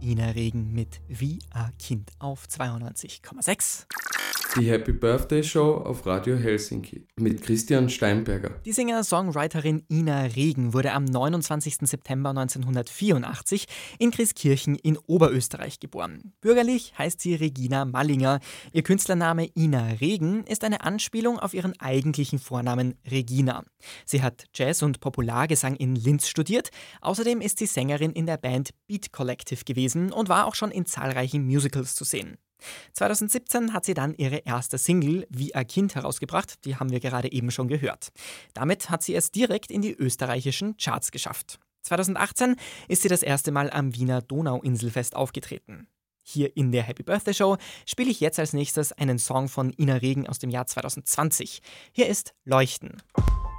Ina Regen mit Wie a Kind auf 92,6. Die Happy Birthday Show auf Radio Helsinki mit Christian Steinberger. Die Singer-Songwriterin Ina Regen wurde am 29. September 1984 in Grieskirchen in Oberösterreich geboren. Bürgerlich heißt sie Regina Mallinger. Ihr Künstlername Ina Regen ist eine Anspielung auf ihren eigentlichen Vornamen Regina. Sie hat Jazz- und Populargesang in Linz studiert. Außerdem ist sie Sängerin in der Band Beat Collective gewesen und war auch schon in zahlreichen Musicals zu sehen. 2017 hat sie dann ihre erste Single Wie a Kind herausgebracht, die haben wir gerade eben schon gehört. Damit hat sie es direkt in die österreichischen Charts geschafft. 2018 ist sie das erste Mal am Wiener Donauinselfest aufgetreten. Hier in der Happy Birthday Show spiele ich jetzt als nächstes einen Song von Ina Regen aus dem Jahr 2020. Hier ist Leuchten.